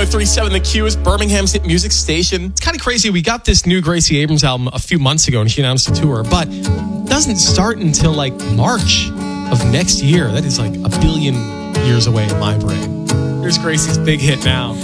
103.7 The Q is Birmingham's hit music station. It's kind of crazy. We got this new Gracie Abrams album a few months ago, and she announced a tour, but it doesn't start until like March of next year. That is like a billion years away in my brain. Here's Gracie's big hit now.